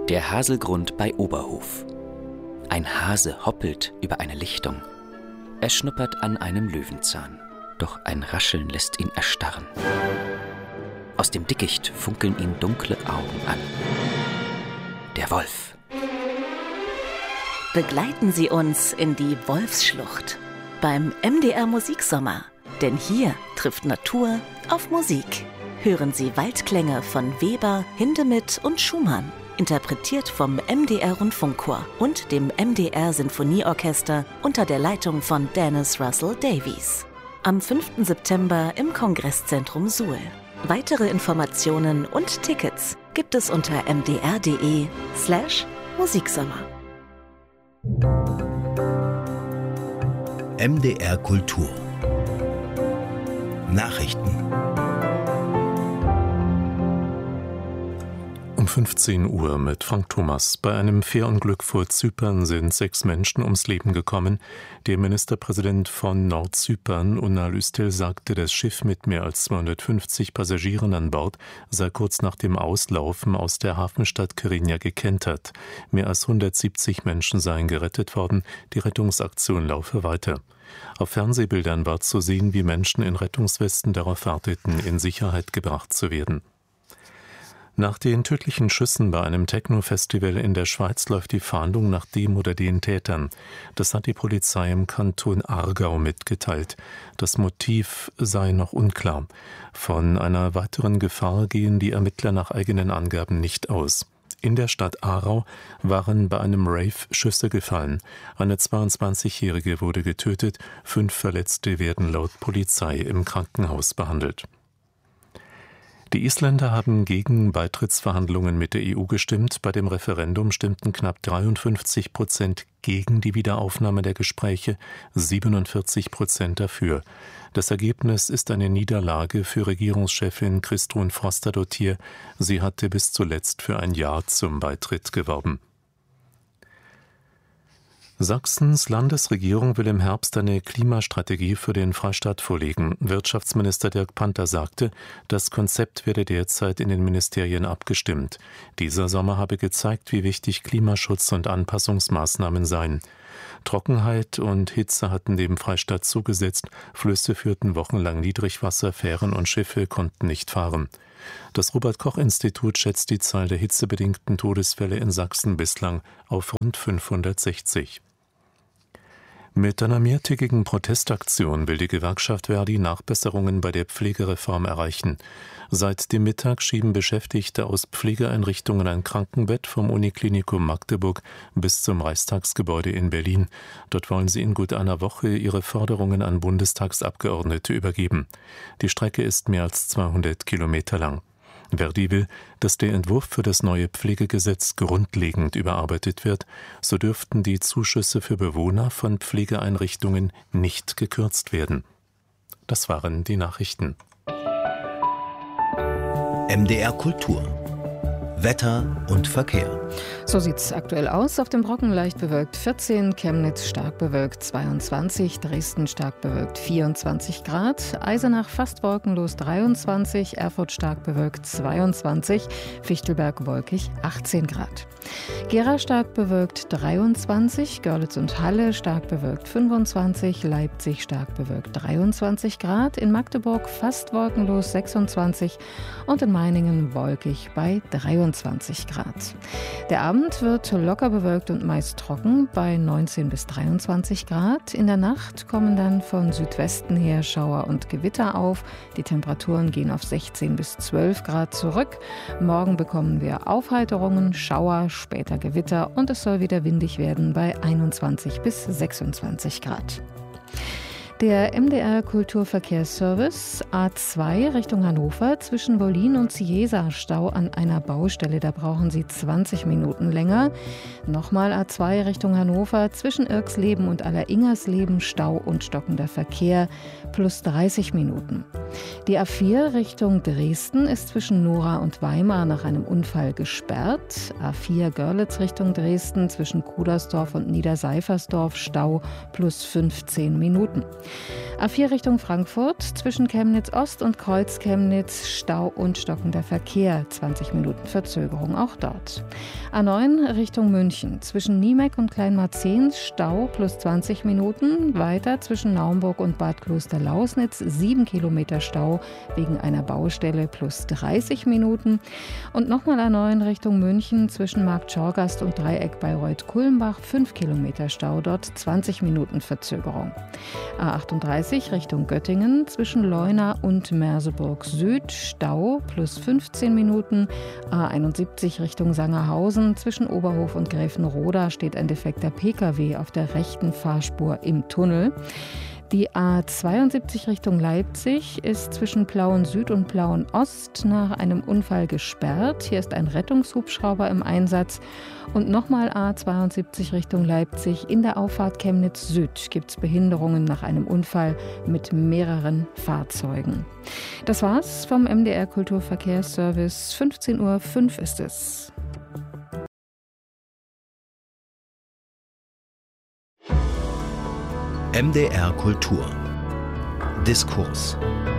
Der Haselgrund bei Oberhof. Ein Hase hoppelt über eine Lichtung. Er schnuppert an einem Löwenzahn. Doch ein Rascheln lässt ihn erstarren. Aus dem Dickicht funkeln ihn dunkle Augen an. Der Wolf. Begleiten Sie uns in die Wolfsschlucht beim MDR Musiksommer. Denn hier trifft Natur auf Musik. Hören Sie Waldklänge von Weber, Hindemith und Schumann. Interpretiert vom MDR Rundfunkchor und dem MDR Sinfonieorchester unter der Leitung von Dennis Russell Davies. Am 5. September im Kongresszentrum Suhl. Weitere Informationen und Tickets gibt es unter mdr.de/Musiksommer. MDR Kultur Nachrichten. Um 15 Uhr mit Frank Thomas. Bei einem Fährunglück vor Zypern sind 6 Menschen ums Leben gekommen. Der Ministerpräsident von Nordzypern, Unal Üstel, sagte, das Schiff mit mehr als 250 Passagieren an Bord sei kurz nach dem Auslaufen aus der Hafenstadt Kyrenia gekentert. Mehr als 170 Menschen seien gerettet worden. Die Rettungsaktion laufe weiter. Auf Fernsehbildern war zu sehen, wie Menschen in Rettungswesten darauf warteten, in Sicherheit gebracht zu werden. Nach den tödlichen Schüssen bei einem Techno-Festival in der Schweiz läuft die Fahndung nach dem oder den Tätern. Das hat die Polizei im Kanton Aargau mitgeteilt. Das Motiv sei noch unklar. Von einer weiteren Gefahr gehen die Ermittler nach eigenen Angaben nicht aus. In der Stadt Aarau waren bei einem Rave Schüsse gefallen. Eine 22-Jährige wurde getötet, 5 Verletzte werden laut Polizei im Krankenhaus behandelt. Die Isländer haben gegen Beitrittsverhandlungen mit der EU gestimmt. Bei dem Referendum stimmten knapp 53% gegen die Wiederaufnahme der Gespräche, 47% dafür. Das Ergebnis ist eine Niederlage für Regierungschefin Kristrún Frostadóttir. Sie hatte bis zuletzt für ein Ja zum Beitritt geworben. Sachsens Landesregierung will im Herbst eine Klimastrategie für den Freistaat vorlegen. Wirtschaftsminister Dirk Panther sagte, das Konzept werde derzeit in den Ministerien abgestimmt. Dieser Sommer habe gezeigt, wie wichtig Klimaschutz und Anpassungsmaßnahmen seien. Trockenheit und Hitze hatten dem Freistaat zugesetzt, Flüsse führten wochenlang Niedrigwasser, Fähren und Schiffe konnten nicht fahren. Das Robert-Koch-Institut schätzt die Zahl der hitzebedingten Todesfälle in Sachsen bislang auf rund 560. Mit einer mehrtägigen Protestaktion will die Gewerkschaft Verdi Nachbesserungen bei der Pflegereform erreichen. Seit dem Mittag schieben Beschäftigte aus Pflegeeinrichtungen ein Krankenbett vom Uniklinikum Magdeburg bis zum Reichstagsgebäude in Berlin. Dort wollen sie in gut einer Woche ihre Forderungen an Bundestagsabgeordnete übergeben. Die Strecke ist mehr als 200 Kilometer lang. Verdi will, dass der Entwurf für das neue Pflegegesetz grundlegend überarbeitet wird. So dürften die Zuschüsse für Bewohner von Pflegeeinrichtungen nicht gekürzt werden. Das waren die Nachrichten. MDR Kultur Wetter und Verkehr. So sieht's aktuell aus. Auf dem Brocken leicht bewölkt 14, Chemnitz stark bewölkt 22, Dresden stark bewölkt 24 Grad, Eisenach fast wolkenlos 23, Erfurt stark bewölkt 22, Fichtelberg wolkig 18 Grad. Gera stark bewölkt 23, Görlitz und Halle stark bewölkt 25, Leipzig stark bewölkt 23 Grad, in Magdeburg fast wolkenlos 26 und in Meiningen wolkig bei 23 Grad. Der Abend wird locker bewölkt und meist trocken bei 19 bis 23 Grad. In der Nacht kommen dann von Südwesten her Schauer und Gewitter auf. Die Temperaturen gehen auf 16 bis 12 Grad zurück. Morgen bekommen wir Aufheiterungen, Schauer, später Gewitter und es soll wieder windig werden bei 21 bis 26 Grad. Der MDR Kulturverkehrsservice A2 Richtung Hannover zwischen Wollin und Ciesa Stau an einer Baustelle. Da brauchen Sie 20 Minuten länger. Nochmal A2 Richtung Hannover zwischen Irksleben und Alleringersleben Stau und stockender Verkehr plus 30 Minuten. Die A4 Richtung Dresden ist zwischen Nora und Weimar nach einem Unfall gesperrt. A4 Görlitz Richtung Dresden zwischen Kudersdorf und Niederseifersdorf Stau plus 15 Minuten. A4 Richtung Frankfurt, zwischen Chemnitz Ost und Kreuz Chemnitz Stau und stockender Verkehr, 20 Minuten Verzögerung auch dort. A9 Richtung München, zwischen Niemeck und Kleinmarzehn Stau plus 20 Minuten, weiter zwischen Naumburg und Bad Klosterlausnitz 7 Kilometer Stau wegen einer Baustelle plus 30 Minuten und nochmal A9 Richtung München, zwischen Marktschorgast und Dreieck Bayreuth-Kulmbach 5 Kilometer Stau, dort 20 Minuten Verzögerung. A38 Richtung Göttingen, zwischen Leuna und Merseburg Süd Stau plus 15 Minuten. A71 Richtung Sangerhausen, zwischen Oberhof und Gräfenroda steht ein defekter Pkw auf der rechten Fahrspur im Tunnel. Die A72 Richtung Leipzig ist zwischen Plauen Süd und Plauen Ost nach einem Unfall gesperrt. Hier ist ein Rettungshubschrauber im Einsatz. Und nochmal A72 Richtung Leipzig. In der Auffahrt Chemnitz Süd gibt es Behinderungen nach einem Unfall mit mehreren Fahrzeugen. Das war's vom MDR Kulturverkehrsservice. 15:05 Uhr ist es. MDR Kultur. Diskurs.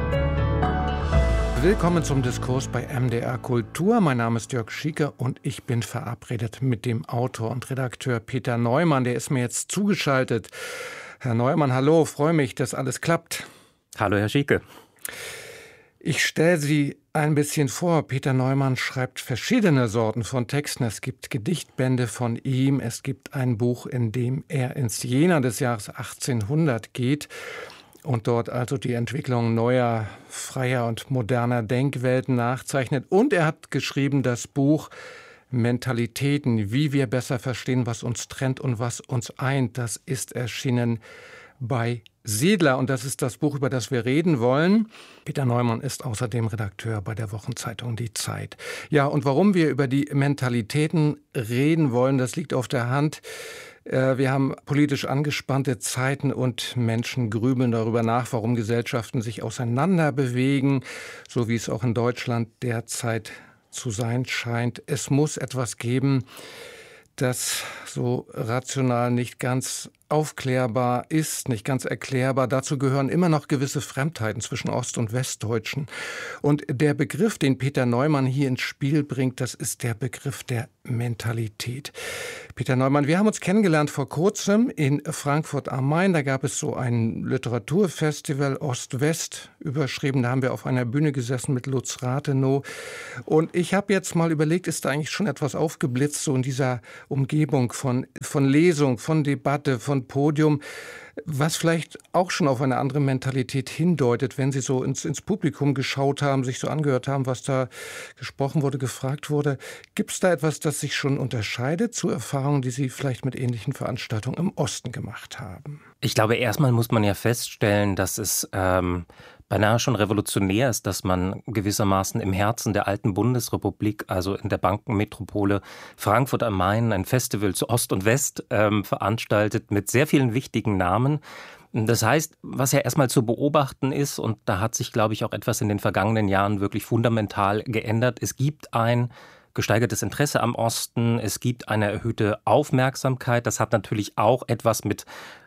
Willkommen zum Diskurs bei MDR Kultur. Mein Name ist Jörg Schieke und ich bin verabredet mit dem Autor und Redakteur Peter Neumann. Der ist mir jetzt zugeschaltet. Herr Neumann, hallo, freue mich, dass alles klappt. Hallo, Herr Schieke. Ich stelle Sie ein bisschen vor. Peter Neumann schreibt verschiedene Sorten von Texten. Es gibt Gedichtbände von ihm. Es gibt ein Buch, in dem er ins Jena des Jahres 1800 geht und dort also die Entwicklung neuer, freier und moderner Denkwelten nachzeichnet. Und er hat geschrieben das Buch Mentalitäten, wie wir besser verstehen, was uns trennt und was uns eint. Das ist erschienen bei Siedler und das ist das Buch, über das wir reden wollen. Peter Neumann ist außerdem Redakteur bei der Wochenzeitung Die Zeit. Ja, und warum wir über die Mentalitäten reden wollen, das liegt auf der Hand. Wir haben politisch angespannte Zeiten und Menschen grübeln darüber nach, warum Gesellschaften sich auseinander bewegen, so wie es auch in Deutschland derzeit zu sein scheint. Es muss etwas geben, das so rational nicht ganz aufklärbar ist, nicht ganz erklärbar. Dazu gehören immer noch gewisse Fremdheiten zwischen Ost- und Westdeutschen. Und der Begriff, den Peter Neumann hier ins Spiel bringt, das ist der Begriff der Mentalität. Peter Neumann, wir haben uns kennengelernt vor kurzem in Frankfurt am Main. Da gab es so ein Literaturfestival Ost-West überschrieben. Da haben wir auf einer Bühne gesessen mit Lutz Rathenow. Und ich habe jetzt mal überlegt, ist da eigentlich schon etwas aufgeblitzt, so in dieser Umgebung von Lesung, von Debatte, von Podium, was vielleicht auch schon auf eine andere Mentalität hindeutet, wenn Sie so ins Publikum geschaut haben, sich so angehört haben, was da gesprochen wurde, gefragt wurde. Gibt es da etwas, das sich schon unterscheidet zu Erfahrungen, die Sie vielleicht mit ähnlichen Veranstaltungen im Osten gemacht haben? Ich glaube, erstmal muss man ja feststellen, dass es beinahe schon revolutionär ist, dass man gewissermaßen im Herzen der alten Bundesrepublik, also in der Bankenmetropole Frankfurt am Main, ein Festival zu Ost und West veranstaltet mit sehr vielen wichtigen Namen. Das heißt, was ja erstmal zu beobachten ist, und da hat sich, glaube ich, auch etwas in den vergangenen Jahren wirklich fundamental geändert, es gibt ein gesteigertes Interesse am Osten, es gibt eine erhöhte Aufmerksamkeit. Das hat natürlich auch etwas mit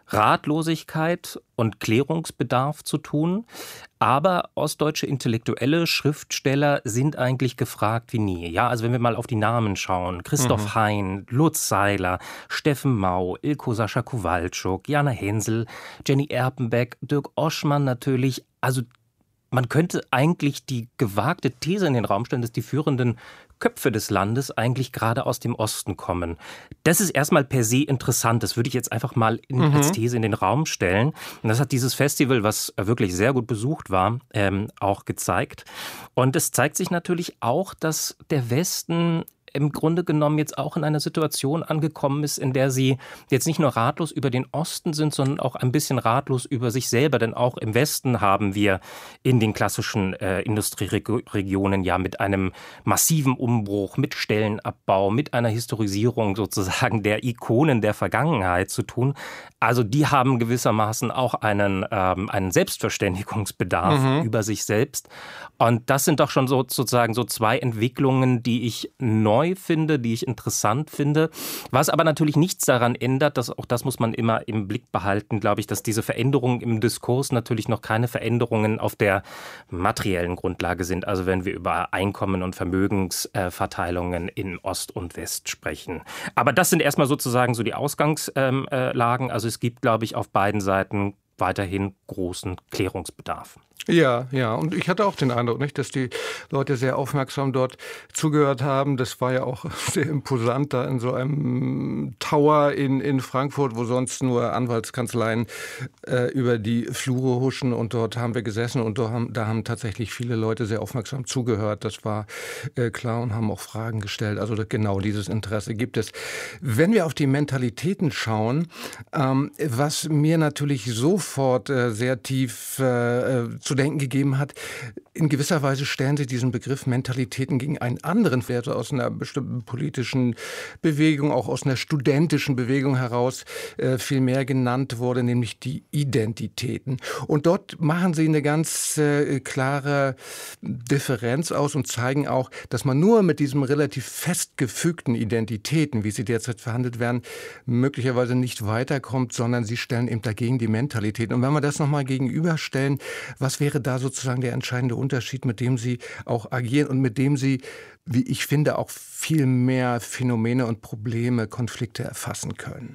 Ratlosigkeit und Klärungsbedarf zu tun. Aber ostdeutsche Intellektuelle, Schriftsteller sind eigentlich gefragt wie nie. Ja, also wenn wir mal auf die Namen schauen, Christoph Hein, Lutz Seiler, Steffen Mau, Ilko Sascha Kowalczuk, Jana Hensel, Jenny Erpenbeck, Dirk Oschmann natürlich. Also man könnte eigentlich die gewagte These in den Raum stellen, dass die führenden Köpfe des Landes eigentlich gerade aus dem Osten kommen. Das ist erstmal per se interessant. Das würde ich jetzt einfach mal als These in den Raum stellen. Und das hat dieses Festival, was wirklich sehr gut besucht war, auch gezeigt. Und es zeigt sich natürlich auch, dass der Westen im Grunde genommen jetzt auch in einer Situation angekommen ist, in der sie jetzt nicht nur ratlos über den Osten sind, sondern auch ein bisschen ratlos über sich selber. Denn auch im Westen haben wir in den klassischen Industrieregionen ja mit einem massiven Umbruch, mit Stellenabbau, mit einer Historisierung sozusagen der Ikonen der Vergangenheit zu tun. Also die haben gewissermaßen auch einen Selbstverständigungsbedarf über sich selbst. Und das sind doch schon sozusagen so zwei Entwicklungen, die ich neu neu finde, die ich interessant finde. Was aber natürlich nichts daran ändert, auch das muss man immer im Blick behalten, glaube ich, dass diese Veränderungen im Diskurs natürlich noch keine Veränderungen auf der materiellen Grundlage sind. Also wenn wir über Einkommen und Vermögensverteilungen in Ost und West sprechen. Aber das sind erstmal sozusagen so die Ausgangslagen. Also es gibt, glaube ich, auf beiden Seiten weiterhin großen Klärungsbedarf. Ja, und ich hatte auch den Eindruck, nicht, dass die Leute sehr aufmerksam dort zugehört haben. Das war ja auch sehr imposant da in so einem Tower in Frankfurt, wo sonst nur Anwaltskanzleien über die Flure huschen. Und dort haben wir gesessen und da haben tatsächlich viele Leute sehr aufmerksam zugehört. Das war klar und haben auch Fragen gestellt. Also genau dieses Interesse gibt es. Wenn wir auf die Mentalitäten schauen, was mir natürlich sofort sehr tief zu denken gegeben hat. In gewisser Weise stellen Sie diesen Begriff Mentalitäten gegen einen anderen Wert aus einer bestimmten politischen Bewegung, auch aus einer studentischen Bewegung heraus viel mehr genannt wurde, nämlich die Identitäten. Und dort machen Sie eine ganz klare Differenz aus und zeigen auch, dass man nur mit diesem relativ festgefügten Identitäten, wie sie derzeit verhandelt werden, möglicherweise nicht weiterkommt, sondern Sie stellen eben dagegen die Mentalitäten. Und wenn wir das nochmal gegenüberstellen, was wäre da sozusagen der entscheidende Unterschied, mit dem Sie auch agieren und mit dem Sie, wie ich finde, auch viel mehr Phänomene und Probleme, Konflikte erfassen können?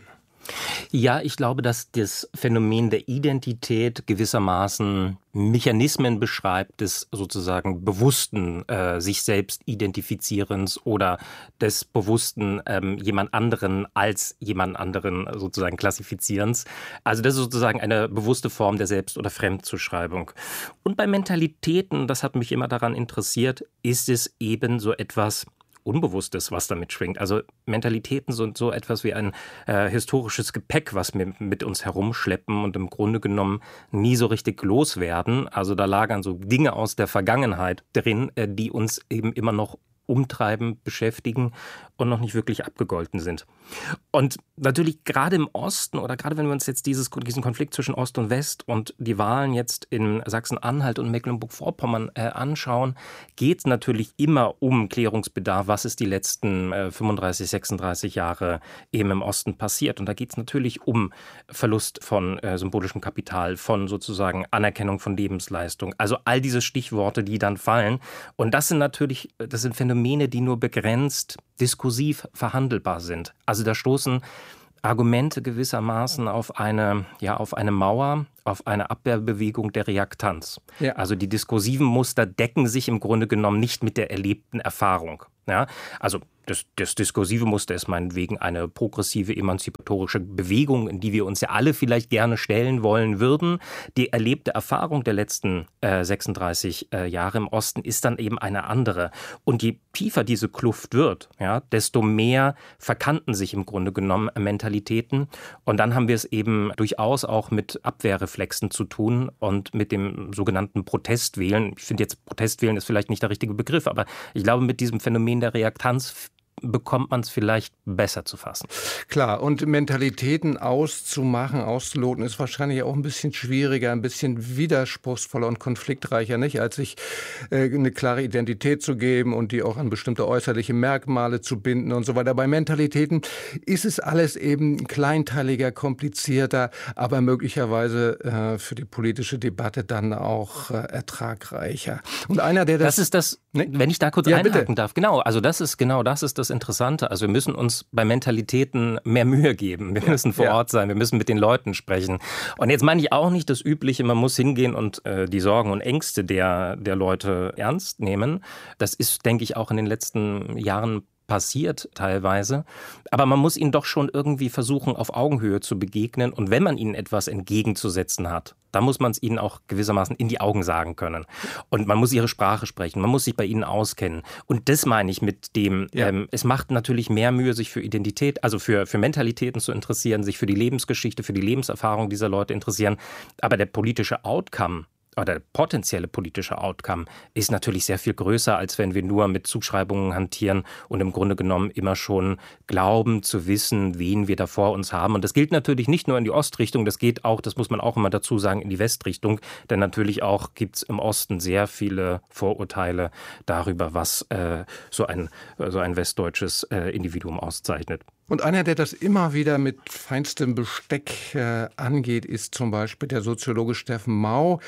Ja, ich glaube, dass das Phänomen der Identität gewissermaßen Mechanismen beschreibt des sozusagen bewussten sich selbst Identifizierens oder des bewussten jemand anderen als jemand anderen sozusagen Klassifizierens. Also das ist sozusagen eine bewusste Form der Selbst- oder Fremdzuschreibung. Und bei Mentalitäten, das hat mich immer daran interessiert, ist es eben so etwas Unbewusstes, was damit schwingt. Also Mentalitäten sind so etwas wie ein historisches Gepäck, was wir mit uns herumschleppen und im Grunde genommen nie so richtig loswerden. Also da lagern so Dinge aus der Vergangenheit drin, die uns eben immer noch umtreiben, beschäftigen und noch nicht wirklich abgegolten sind. Und natürlich gerade im Osten oder gerade wenn wir uns jetzt diesen Konflikt zwischen Ost und West und die Wahlen jetzt in Sachsen-Anhalt und Mecklenburg-Vorpommern anschauen, geht es natürlich immer um Klärungsbedarf, was ist die letzten 35, 36 Jahre eben im Osten passiert. Und da geht es natürlich um Verlust von symbolischem Kapital, von sozusagen Anerkennung von Lebensleistung. Also all diese Stichworte, die dann fallen. Und das sind Phänomene, die nur begrenzt diskursiv verhandelbar sind. Also da stoßen Argumente gewissermaßen auf eine Mauer, auf eine Abwehrbewegung der Reaktanz. Ja. Also die diskursiven Muster decken sich im Grunde genommen nicht mit der erlebten Erfahrung. Ja? Also das diskursive Muster ist meinetwegen eine progressive, emanzipatorische Bewegung, in die wir uns ja alle vielleicht gerne stellen wollen würden. Die erlebte Erfahrung der letzten 36 Jahre im Osten ist dann eben eine andere. Und je tiefer diese Kluft wird, ja, desto mehr verkanten sich im Grunde genommen Mentalitäten. Und dann haben wir es eben durchaus auch mit Abwehrreflexen zu tun und mit dem sogenannten Protestwählen. Ich finde jetzt, Protestwählen ist vielleicht nicht der richtige Begriff, aber ich glaube, mit diesem Phänomen der Reaktanz bekommt man es vielleicht besser zu fassen. Klar, und Mentalitäten auszuloten, ist wahrscheinlich auch ein bisschen schwieriger, ein bisschen widerspruchsvoller und konfliktreicher, nicht, als sich eine klare Identität zu geben und die auch an bestimmte äußerliche Merkmale zu binden und so weiter. Bei Mentalitäten ist es alles eben kleinteiliger, komplizierter, aber möglicherweise für die politische Debatte dann auch ertragreicher. Und einer, der das ist das, ne? Wenn ich da kurz einhaken darf, genau, also das ist das Interessante. Also wir müssen uns bei Mentalitäten mehr Mühe geben. Wir müssen vor Ort sein, wir müssen mit den Leuten sprechen. Und jetzt meine ich auch nicht das Übliche, man muss hingehen und die Sorgen und Ängste der Leute ernst nehmen. Das ist, denke ich, auch in den letzten Jahren passiert teilweise. Aber man muss ihnen doch schon irgendwie versuchen, auf Augenhöhe zu begegnen. Und wenn man ihnen etwas entgegenzusetzen hat, dann muss man es ihnen auch gewissermaßen in die Augen sagen können. Und man muss ihre Sprache sprechen, man muss sich bei ihnen auskennen. Und das meine ich mit dem, es macht natürlich mehr Mühe, sich für Identität, also für Mentalitäten zu interessieren, sich für die Lebensgeschichte, für die Lebenserfahrung dieser Leute interessieren. Aber der politische Outcome oder potenzielle politische Outcome ist natürlich sehr viel größer, als wenn wir nur mit Zuschreibungen hantieren und im Grunde genommen immer schon glauben zu wissen, wen wir da vor uns haben. Und das gilt natürlich nicht nur in die Ostrichtung, das geht auch, das muss man auch immer dazu sagen, in die Westrichtung. Denn natürlich auch gibt es im Osten sehr viele Vorurteile darüber, was so ein westdeutsches Individuum auszeichnet. Und einer, der das immer wieder mit feinstem Besteck angeht, ist zum Beispiel der Soziologe Steffen Mau.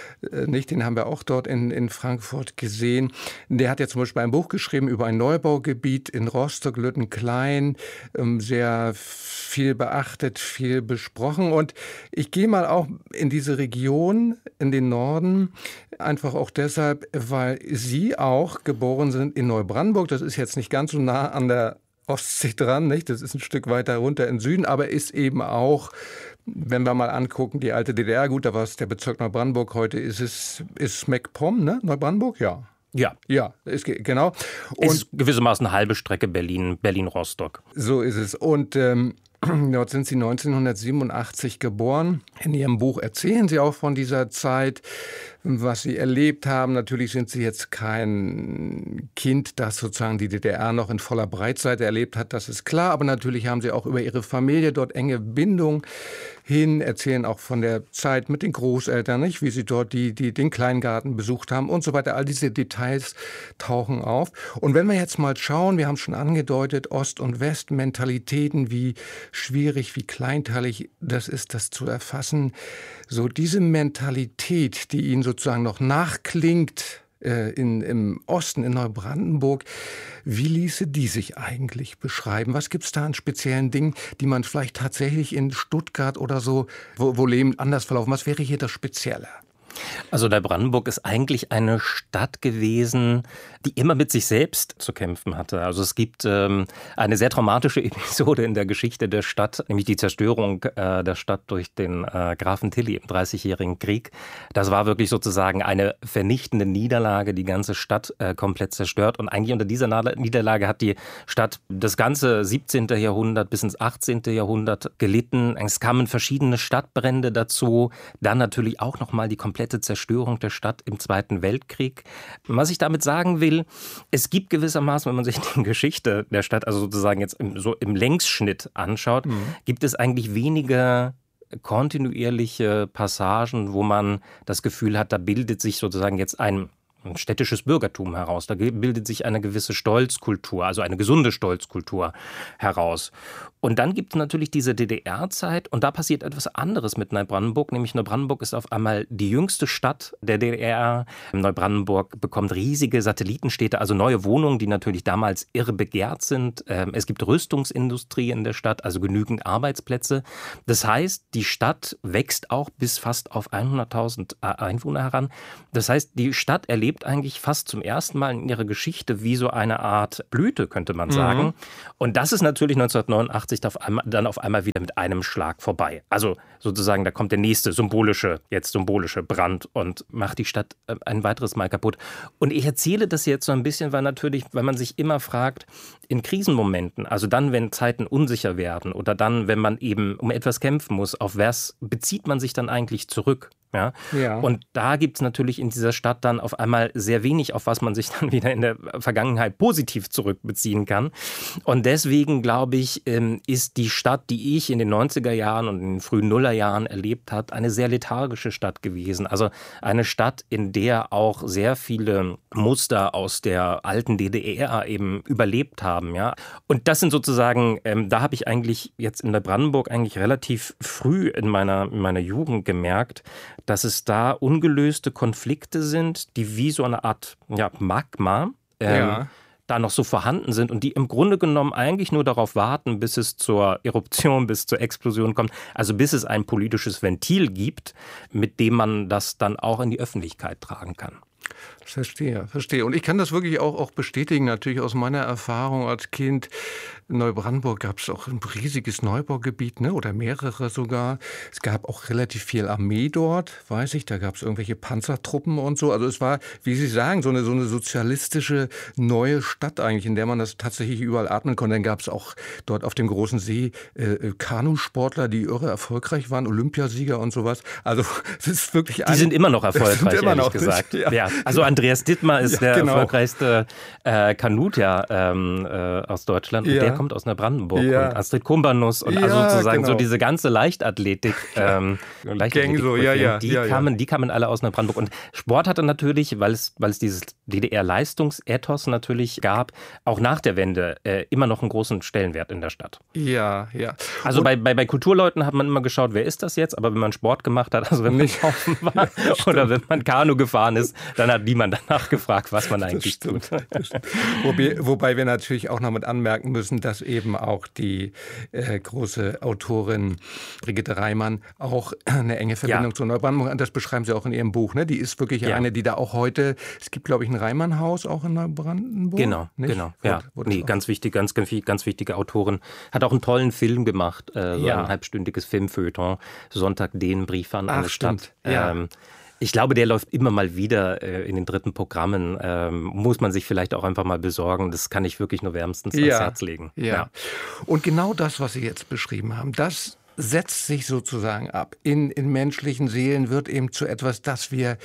Den haben wir auch dort in Frankfurt gesehen. Der hat ja zum Beispiel ein Buch geschrieben über ein Neubaugebiet in Rostock, Lüttenklein, sehr viel beachtet, viel besprochen. Und ich gehe mal auch in diese Region, in den Norden, einfach auch deshalb, weil Sie auch geboren sind in Neubrandenburg. Das ist jetzt nicht ganz so nah an der Ostsee dran, nicht? Das ist ein Stück weiter runter im Süden, aber ist eben auch, wenn wir mal angucken, die alte DDR, gut, da war es der Bezirk Neubrandenburg, heute ist MacPom, ne? Neubrandenburg, ja. Ja, genau. Und ist gewissermaßen eine halbe Strecke Berlin-Rostock. So ist es. Und dort sind Sie 1987 geboren. In Ihrem Buch erzählen Sie auch von dieser Zeit, was Sie erlebt haben. Natürlich sind Sie jetzt kein Kind, das sozusagen die DDR noch in voller Breitseite erlebt hat, das ist klar. Aber natürlich haben Sie auch über Ihre Familie dort enge Bindung hin, erzählen auch von der Zeit mit den Großeltern, nicht? Wie Sie dort den Kleingarten besucht haben und so weiter. All diese Details tauchen auf. Und wenn wir jetzt mal schauen, wir haben schon angedeutet, Ost- und West-Mentalitäten, wie schwierig, wie kleinteilig das ist, das zu erfassen. So diese Mentalität, die Ihnen sozusagen noch nachklingt im Osten, in Neubrandenburg, wie ließe die sich eigentlich beschreiben? Was gibt es da an speziellen Dingen, die man vielleicht tatsächlich in Stuttgart oder so, wo Leben anders verlaufen? Was wäre hier das Spezielle? Also Neubrandenburg ist eigentlich eine Stadt gewesen, die immer mit sich selbst zu kämpfen hatte. Also es gibt eine sehr traumatische Episode in der Geschichte der Stadt, nämlich die Zerstörung der Stadt durch den Grafen Tilly im Dreißigjährigen Krieg. Das war wirklich sozusagen eine vernichtende Niederlage, die ganze Stadt komplett zerstört. Und eigentlich unter dieser Niederlage hat die Stadt das ganze 17. Jahrhundert bis ins 18. Jahrhundert gelitten. Es kamen verschiedene Stadtbrände dazu, dann natürlich auch nochmal die komplette Zerstörung der Stadt im Zweiten Weltkrieg. Was ich damit sagen will, es gibt gewissermaßen, wenn man sich die Geschichte der Stadt, also sozusagen jetzt im Längsschnitt anschaut, gibt es eigentlich weniger kontinuierliche Passagen, wo man das Gefühl hat, da bildet sich sozusagen jetzt ein städtisches Bürgertum heraus. Da bildet sich eine gewisse Stolzkultur, also eine gesunde Stolzkultur heraus. Und dann gibt es natürlich diese DDR-Zeit und da passiert etwas anderes mit Neubrandenburg, nämlich Neubrandenburg ist auf einmal die jüngste Stadt der DDR. Neubrandenburg bekommt riesige Satellitenstädte, also neue Wohnungen, die natürlich damals irre begehrt sind. Es gibt Rüstungsindustrie in der Stadt, also genügend Arbeitsplätze. Das heißt, die Stadt wächst auch bis fast auf 100.000 Einwohner heran. Das heißt, die Stadt erlebt eigentlich fast zum ersten Mal in ihrer Geschichte wie so eine Art Blüte, könnte man sagen. Und das ist natürlich 1989 dann auf einmal wieder mit einem Schlag vorbei. Also sozusagen, da kommt der nächste symbolische Brand und macht die Stadt ein weiteres Mal kaputt. Und ich erzähle das jetzt so ein bisschen, weil man sich immer fragt, in Krisenmomenten, also dann, wenn Zeiten unsicher werden oder dann, wenn man eben um etwas kämpfen muss, auf was bezieht man sich dann eigentlich zurück? Ja. Und da gibt es natürlich in dieser Stadt dann auf einmal sehr wenig, auf was man sich dann wieder in der Vergangenheit positiv zurückbeziehen kann. Und deswegen, glaube ich, ist die Stadt, die ich in den 90er Jahren und in den frühen Nullerjahren erlebt habe, eine sehr lethargische Stadt gewesen. Also eine Stadt, in der auch sehr viele Muster aus der alten DDR eben überlebt haben. Ja. Und das sind sozusagen, da habe ich eigentlich jetzt in Neubrandenburg eigentlich relativ früh in meiner Jugend gemerkt, dass es da ungelöste Konflikte sind, die wie so eine Art Magma da noch so vorhanden sind und die im Grunde genommen eigentlich nur darauf warten, bis es zur Eruption, bis zur Explosion kommt, also bis es ein politisches Ventil gibt, mit dem man das dann auch in die Öffentlichkeit tragen kann. Verstehe. Und ich kann das wirklich auch bestätigen, natürlich aus meiner Erfahrung als Kind. In Neubrandenburg gab es auch ein riesiges Neubaugebiet, ne? Oder mehrere sogar. Es gab auch relativ viel Armee dort, weiß ich. Da gab es irgendwelche Panzertruppen und so. Also es war, wie Sie sagen, so eine sozialistische neue Stadt eigentlich, in der man das tatsächlich überall atmen konnte. Dann gab es auch dort auf dem großen See Kanusportler, die irre erfolgreich waren, Olympiasieger und sowas. Also es ist wirklich... Die sind immer noch erfolgreich, ehrlich gesagt. Ja. Also Andreas Dittmar ist der erfolgreichste Kanutier aus Deutschland. Und der kommt aus Neubrandenburg. Und Astrid Kumbanus und also sozusagen so diese ganze Leichtathletik. Die kamen alle aus Neubrandenburg. Und Sport hatte natürlich, weil es dieses DDR-Leistungsethos natürlich gab, auch nach der Wende immer noch einen großen Stellenwert in der Stadt. Ja. Also bei Kulturleuten hat man immer geschaut, wer ist das jetzt? Aber wenn man Sport gemacht hat, also wenn man laufen war oder wenn man Kanu gefahren ist, dann hat niemand danach gefragt, was man eigentlich tut. Wobei wir natürlich auch noch mit anmerken müssen, dass eben auch die große Autorin Brigitte Reimann auch eine enge Verbindung zu Neubrandenburg hat. Das beschreiben Sie auch in Ihrem Buch. Ne? Die ist wirklich eine, die da auch heute, es gibt glaube ich ein Reimann-Haus auch in Neubrandenburg. Genau. Ganz wichtige Autorin. Hat auch einen tollen Film gemacht, ein halbstündiges Filmfeuilleton, Sonntag den Brief an eine Stadt. Ich glaube, der läuft immer mal wieder in den dritten Programmen. Muss man sich vielleicht auch einfach mal besorgen. Das kann ich wirklich nur wärmstens ans Herz legen. Ja. Und genau das, was Sie jetzt beschrieben haben, das setzt sich sozusagen ab. In menschlichen Seelen wird eben zu etwas, das wir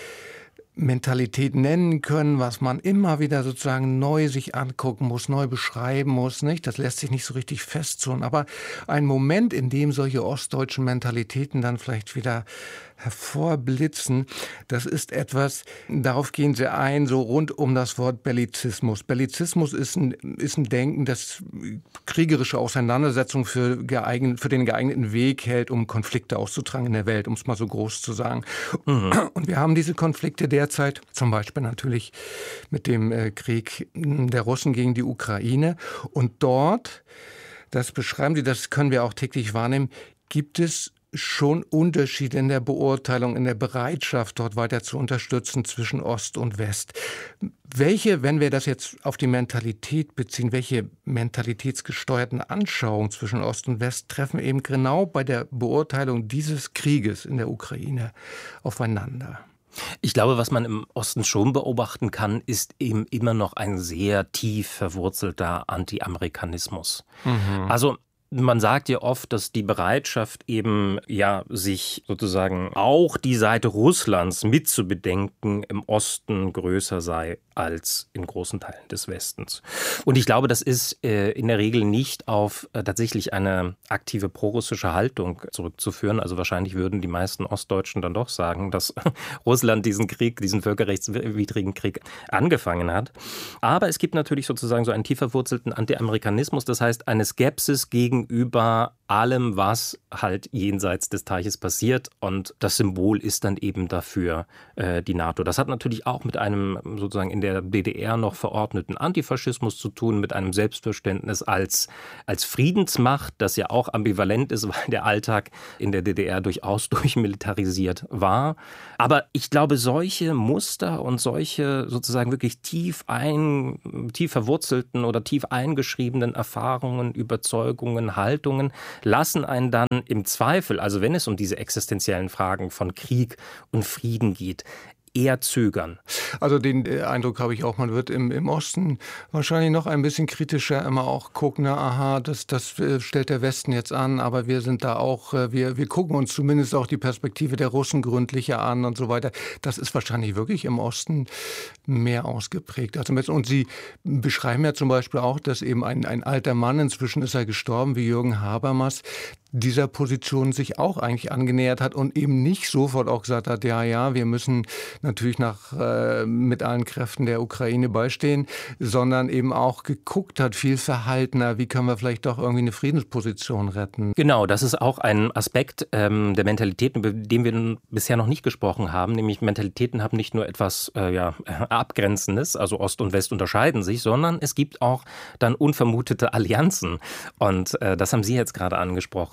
Mentalität nennen können, was man immer wieder sozusagen neu sich angucken muss, neu beschreiben muss, nicht? Das lässt sich nicht so richtig festzurren. Aber ein Moment, in dem solche ostdeutschen Mentalitäten dann vielleicht wieder hervorblitzen, das ist etwas, darauf gehen Sie ein, so rund um das Wort Bellizismus. Bellizismus ist ein Denken, das kriegerische Auseinandersetzung für den geeigneten Weg hält, um Konflikte auszutragen in der Welt, um es mal so groß zu sagen. Und wir haben diese Konflikte derzeit, zum Beispiel natürlich mit dem Krieg der Russen gegen die Ukraine. Und dort, das beschreiben Sie, das können wir auch täglich wahrnehmen, gibt es schon Unterschiede in der Beurteilung, in der Bereitschaft, dort weiter zu unterstützen zwischen Ost und West. Welche, wenn wir das jetzt auf die Mentalität beziehen, welche mentalitätsgesteuerten Anschauungen zwischen Ost und West treffen eben genau bei der Beurteilung dieses Krieges in der Ukraine aufeinander? Ich glaube, was man im Osten schon beobachten kann, ist eben immer noch ein sehr tief verwurzelter Anti-Amerikanismus. Also man sagt ja oft, dass die Bereitschaft eben sich sozusagen auch die Seite Russlands mitzubedenken im Osten größer sei als in großen Teilen des Westens. Und ich glaube, das ist in der Regel nicht auf tatsächlich eine aktive prorussische Haltung zurückzuführen. Also wahrscheinlich würden die meisten Ostdeutschen dann doch sagen, dass Russland diesen völkerrechtswidrigen Krieg angefangen hat. Aber es gibt natürlich sozusagen so einen tief verwurzelten Anti-Amerikanismus, das heißt eine Skepsis gegenüber allem, was halt jenseits des Teiches passiert. Und das Symbol ist dann eben dafür die NATO. Das hat natürlich auch mit einem sozusagen in der DDR noch verordneten Antifaschismus zu tun, mit einem Selbstverständnis als Friedensmacht, das ja auch ambivalent ist, weil der Alltag in der DDR durchaus durchmilitarisiert war. Aber ich glaube, solche Muster und solche sozusagen wirklich tief verwurzelten oder tief eingeschriebenen Erfahrungen, Überzeugungen, Haltungen lassen einen dann im Zweifel, also wenn es um diese existenziellen Fragen von Krieg und Frieden geht, eher zögern. Also den Eindruck habe ich auch, man wird im Osten wahrscheinlich noch ein bisschen kritischer immer auch gucken, das stellt der Westen jetzt an, aber wir sind da auch, wir gucken uns zumindest auch die Perspektive der Russen gründlicher an und so weiter. Das ist wahrscheinlich wirklich im Osten mehr ausgeprägt. Und Sie beschreiben ja zum Beispiel auch, dass eben ein alter Mann, inzwischen ist er gestorben, wie Jürgen Habermas, dieser Position sich auch eigentlich angenähert hat und eben nicht sofort auch gesagt hat, wir müssen natürlich mit allen Kräften der Ukraine beistehen, sondern eben auch geguckt hat, viel verhaltener, wie können wir vielleicht doch irgendwie eine Friedensposition retten. Genau, das ist auch ein Aspekt der Mentalität, über den wir bisher noch nicht gesprochen haben, nämlich Mentalitäten haben nicht nur etwas Abgrenzendes, also Ost und West unterscheiden sich, sondern es gibt auch dann unvermutete Allianzen und das haben Sie jetzt gerade angesprochen.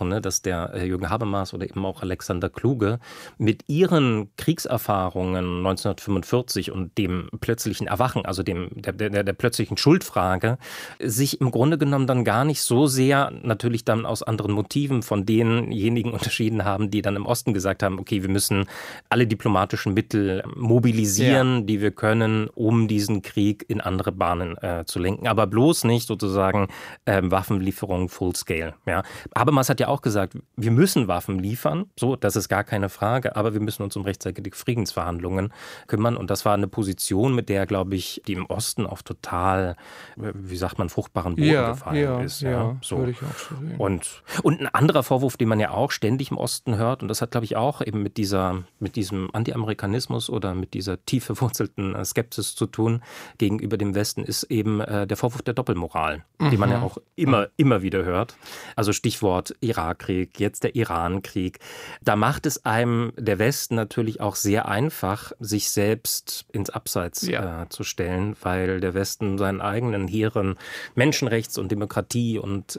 angesprochen, ne, dass der Jürgen Habermas oder eben auch Alexander Kluge mit ihren Kriegserfahrungen 1945 und dem plötzlichen Erwachen, also der plötzlichen Schuldfrage, sich im Grunde genommen dann gar nicht so sehr, natürlich dann aus anderen Motiven, von denjenigen unterschieden haben, die dann im Osten gesagt haben, okay, wir müssen alle diplomatischen Mittel mobilisieren, die wir können, um diesen Krieg in andere Bahnen zu lenken. Aber bloß nicht sozusagen Waffenlieferungen full scale. Ja. Habermas hat ja auch gesagt, wir müssen Waffen liefern, so, das ist gar keine Frage, aber wir müssen uns um rechtzeitige Friedensverhandlungen kümmern. Und das war eine Position, mit der, glaube ich, die im Osten auf total, wie sagt man, fruchtbaren Boden gefallen ist. Ja, so. Würde ich auch so sehen. Und ein anderer Vorwurf, den man ja auch ständig im Osten hört, und das hat, glaube ich, auch eben mit diesem Anti-Amerikanismus oder mit dieser tief verwurzelten Skepsis zu tun gegenüber dem Westen, ist eben der Vorwurf der Doppelmoral, die man ja auch immer wieder hört. Also Stichwort Irakkrieg, jetzt der Irankrieg. Da macht es einem der Westen natürlich auch sehr einfach, sich selbst ins Abseits zu stellen, weil der Westen seinen eigenen hehren Menschenrechts- und Demokratie- und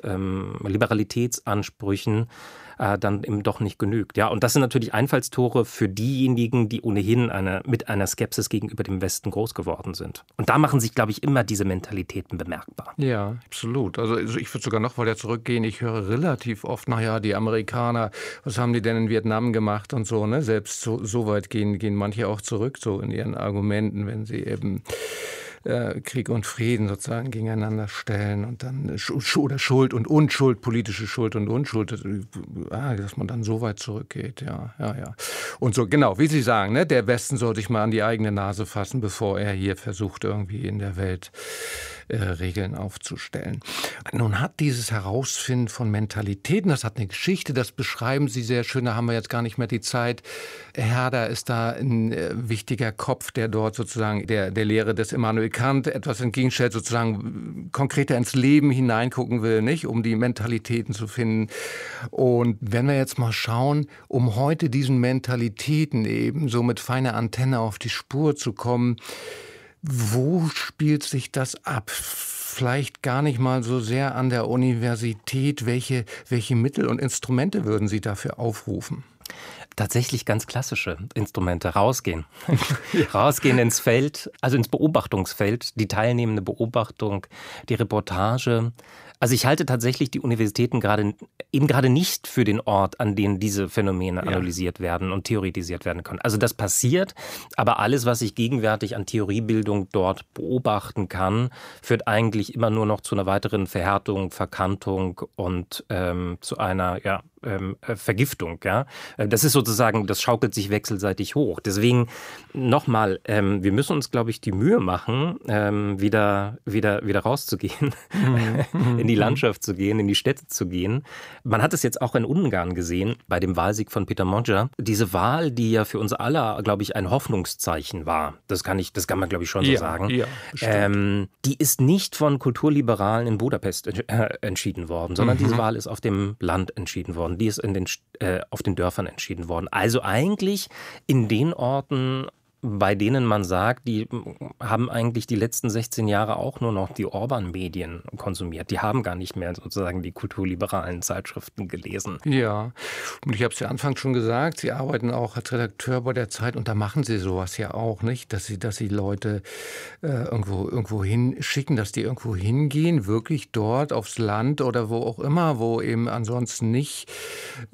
Liberalitätsansprüchen dann eben doch nicht genügt. Ja, und das sind natürlich Einfallstore für diejenigen, die ohnehin mit einer Skepsis gegenüber dem Westen groß geworden sind. Und da machen sich, glaube ich, immer diese Mentalitäten bemerkbar. Ja, absolut. Also ich würde sogar noch weiter zurückgehen. Ich höre relativ oft, die Amerikaner, was haben die denn in Vietnam gemacht und so, ne? Selbst so weit gehen manche auch zurück, so in ihren Argumenten, wenn sie eben Krieg und Frieden sozusagen gegeneinander stellen und dann oder Schuld und Unschuld, politische Schuld und Unschuld, dass man dann so weit zurückgeht, ja. Und so, genau, wie Sie sagen, ne, der Westen soll sich mal an die eigene Nase fassen, bevor er hier versucht, irgendwie in der Welt Regeln aufzustellen. Nun hat dieses Herausfinden von Mentalitäten, das hat eine Geschichte, das beschreiben Sie sehr schön, da haben wir jetzt gar nicht mehr die Zeit. Herder ist da ein wichtiger Kopf, der dort sozusagen der Lehre des Immanuel Kant etwas entgegenstellt, sozusagen konkreter ins Leben hineingucken will, nicht, um die Mentalitäten zu finden. Und wenn wir jetzt mal schauen, um heute diesen Mentalitäten eben so mit feiner Antenne auf die Spur zu kommen, wo spielt sich das ab? Vielleicht gar nicht mal so sehr an der Universität. Welche Mittel und Instrumente würden Sie dafür aufrufen? Tatsächlich ganz klassische Instrumente. Rausgehen. Rausgehen ins Feld, also ins Beobachtungsfeld, die teilnehmende Beobachtung, die Reportage. Also ich halte tatsächlich die Universitäten gerade nicht für den Ort, an dem diese Phänomene analysiert werden und theoretisiert werden können. Also das passiert, aber alles, was ich gegenwärtig an Theoriebildung dort beobachten kann, führt eigentlich immer nur noch zu einer weiteren Verhärtung, Verkantung und zu einer Vergiftung. Ja? Das ist sozusagen, das schaukelt sich wechselseitig hoch. Deswegen nochmal, wir müssen uns, glaube ich, die Mühe machen, wieder rauszugehen, in die Landschaft zu gehen, in die Städte zu gehen. Man hat es jetzt auch in Ungarn gesehen, bei dem Wahlsieg von Peter Magyar. Diese Wahl, die ja für uns alle, glaube ich, ein Hoffnungszeichen war. Das kann man, glaube ich, schon so sagen. Ja, die ist nicht von Kulturliberalen in Budapest entschieden worden, sondern diese Wahl ist auf dem Land entschieden worden. Die ist auf den Dörfern entschieden worden. Also eigentlich in den Orten, bei denen man sagt, die haben eigentlich die letzten 16 Jahre auch nur noch die Orban-Medien konsumiert. Die haben gar nicht mehr sozusagen die kulturliberalen Zeitschriften gelesen. Ja, und ich habe es ja anfangs schon gesagt, Sie arbeiten auch als Redakteur bei der Zeit und da machen Sie sowas ja auch, nicht? Dass Sie Leute irgendwo hinschicken, dass die irgendwo hingehen, wirklich dort aufs Land oder wo auch immer, wo eben ansonsten nicht